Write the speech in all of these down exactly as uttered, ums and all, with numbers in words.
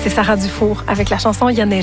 C'est Sarah Dufour avec la chanson « Il y a neigé ».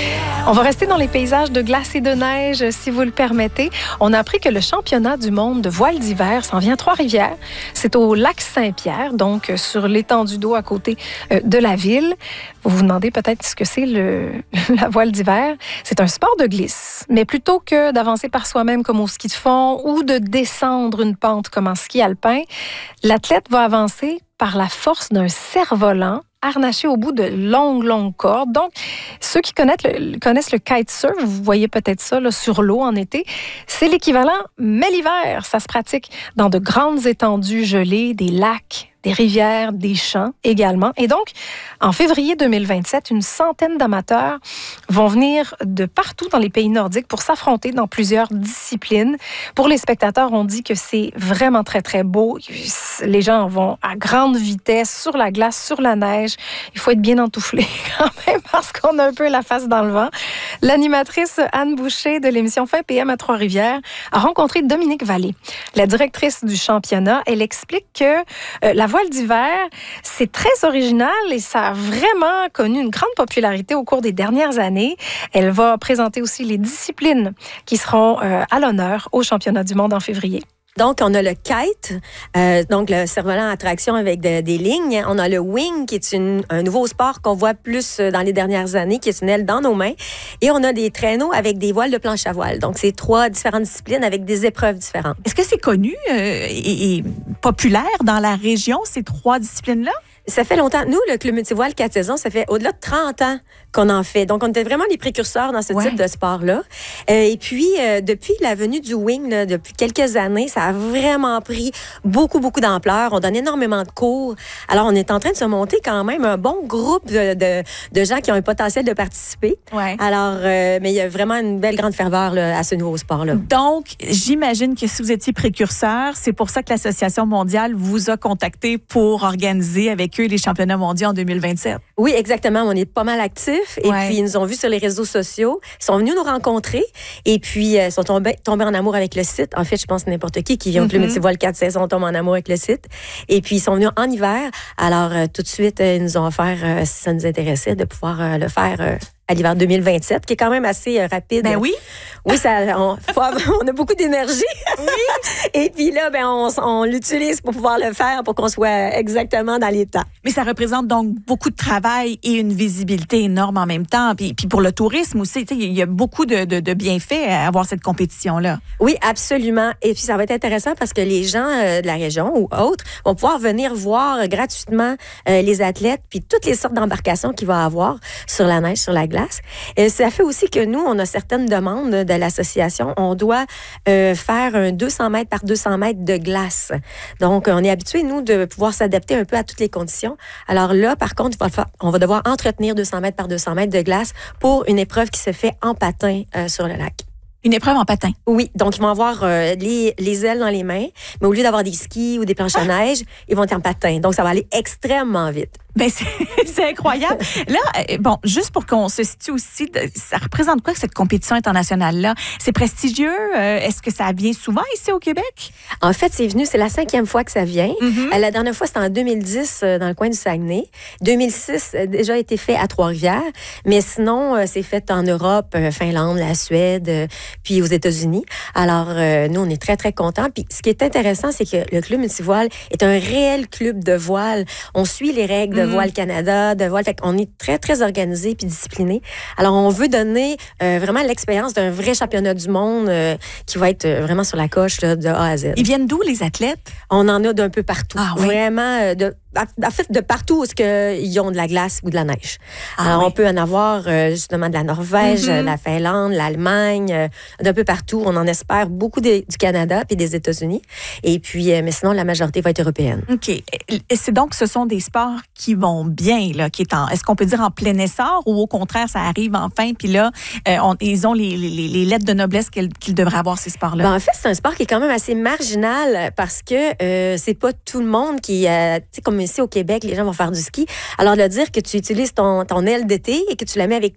On va rester dans les paysages de glace et de neige, si vous le permettez. On a appris que le championnat du monde de voile d'hiver s'en vient à Trois-Rivières. C'est au lac Saint-Pierre, donc sur l'étendue d'eau à côté de la ville. Vous vous demandez peut-être ce que c'est le, la voile d'hiver. C'est un sport de glisse, mais plutôt que d'avancer par soi-même comme au ski de fond ou de descendre une pente comme en ski alpin, l'athlète va avancer par la force d'un cerf-volant harnaché au bout de longues, longues cordes. Donc, ceux qui connaissent le, connaissent le kitesurf, vous voyez peut-être ça là, sur l'eau en été, c'est l'équivalent, mais l'hiver, ça se pratique dans de grandes étendues gelées, des lacs, des rivières, des champs également. Et donc, en février deux mille vingt-sept, une centaine d'amateurs vont venir de partout dans les pays nordiques pour s'affronter dans plusieurs disciplines. Pour les spectateurs, on dit que c'est vraiment très, très beau. Les gens vont à grande vitesse sur la glace, sur la neige. Il faut être bien entoufflé quand même parce qu'on a un peu la face dans le vent. L'animatrice Anne Boucher de l'émission Fin P M à Trois-Rivières a rencontré Dominique Vallée, la directrice du championnat. Elle explique que euh, la voile d'hiver, c'est très original et ça a vraiment connu une grande popularité au cours des dernières années. Elle va présenter aussi les disciplines qui seront euh, à l'honneur au championnat du monde en février. Donc, on a le kite, euh, donc le cerf-volant à traction avec de, des lignes. On a le wing, qui est une, un nouveau sport qu'on voit plus dans les dernières années, qui est une aile dans nos mains. Et on a des traîneaux avec des voiles de planche à voile. Donc, c'est trois différentes disciplines avec des épreuves différentes. Est-ce que c'est connu euh, et, et populaire dans la région, ces trois disciplines-là? Ça fait longtemps. Nous, le Club multivoile quatre saisons, ça fait au-delà de trente ans qu'on en fait. Donc, on était vraiment les précurseurs dans ce ouais. type de sport-là. Euh, et puis, euh, depuis la venue du wing, là, depuis quelques années, ça a vraiment pris beaucoup, beaucoup d'ampleur. On donne énormément de cours. Alors, on est en train de se monter quand même un bon groupe de, de, de gens qui ont un potentiel de participer. Ouais. Alors, euh, mais il y a vraiment une belle grande ferveur là, à ce nouveau sport-là. Donc, j'imagine que si vous étiez précurseur, c'est pour ça que l'Association mondiale vous a contacté pour organiser avec eux les championnats mondiaux en deux mille vingt-sept. Oui, exactement. On est pas mal actifs. Et ouais. puis, ils nous ont vus sur les réseaux sociaux. Ils sont venus nous rencontrer. Et puis, ils sont tombés, tombés en amour avec le site. En fait, je pense que n'importe qui qui vient au Club multivoile quatre saisons tombe en amour avec le site. Et puis, ils sont venus en hiver. Alors, euh, tout de suite, euh, ils nous ont offert, euh, si ça nous intéressait, de pouvoir euh, le faire euh, à l'hiver deux mille vingt-sept, qui est quand même assez euh, rapide. Ben oui. Oui, ça, on, faut avoir, on a beaucoup d'énergie. Oui. Et puis là, ben, on, on l'utilise pour pouvoir le faire, pour qu'on soit exactement dans les temps. Mais ça représente donc beaucoup de travail et une visibilité énorme en même temps. Puis, puis pour le tourisme aussi, il y a beaucoup de, de, de bienfaits à avoir cette compétition-là. Oui, absolument. Et puis ça va être intéressant parce que les gens euh, de la région ou autres vont pouvoir venir voir gratuitement euh, les athlètes puis toutes les sortes d'embarcations qu'il va avoir sur la neige, sur la glace. Et ça fait aussi que nous, on a certaines demandes de l'association. On doit euh, faire un deux cents mètres par deux cents mètres de glace. Donc, on est habitué, nous, de pouvoir s'adapter un peu à toutes les conditions. Alors là, par contre, on va devoir entretenir deux cents mètres par deux cents mètres de glace pour une épreuve qui se fait en patin euh, sur le lac. Une épreuve en patin? Oui. Donc, ils vont avoir euh, les, les ailes dans les mains, mais au lieu d'avoir des skis ou des planches à neige, ils vont être en patin. Donc, ça va aller extrêmement vite. Ben c'est, c'est incroyable. Là, bon, juste pour qu'on se situe aussi, ça représente quoi cette compétition internationale-là? C'est prestigieux? Euh, est-ce que ça vient souvent ici au Québec? En fait, c'est venu, c'est la cinquième fois que ça vient. Mm-hmm. La dernière fois, c'était en deux mille dix, dans le coin du Saguenay. deux mille six, déjà été fait à Trois-Rivières. Mais sinon, c'est fait en Europe, Finlande, la Suède, puis aux États-Unis. Alors, euh, nous, on est très, très contents. Puis, ce qui est intéressant, c'est que le Club multivoile est un réel club de voile. On suit les règles de Voile Canada, de voile. Fait qu'on est très, très organisé puis discipliné. Alors, on veut donner euh, vraiment l'expérience d'un vrai championnat du monde euh, qui va être euh, vraiment sur la coche là, de A à Z. Ils viennent d'où, les athlètes? On en a d'un peu partout. Ah, oui. Vraiment, euh, de, en fait, de partout où ils ont de la glace ou de la neige. Ah, Alors, oui. on peut en avoir euh, justement de la Norvège, mm-hmm. de la Finlande, l'Allemagne, euh, d'un peu partout. On en espère beaucoup de, du Canada puis des États-Unis. Et puis, euh, mais sinon, la majorité va être européenne. OK. Et c'est donc, ce sont des sports qui vont bien, là, qui est en, est-ce qu'on peut dire en plein essor ou au contraire, ça arrive enfin, puis là, euh, on, ils ont les, les, les lettres de noblesse qu'ils, qu'ils devraient avoir, ces sports-là? Ben, en fait, c'est un sport qui est quand même assez marginal parce que euh, c'est pas tout le monde qui, euh, tu sais, comme ici au Québec, les gens vont faire du ski. Alors, de dire que tu utilises ton, ton aile d'été et que tu la mets avec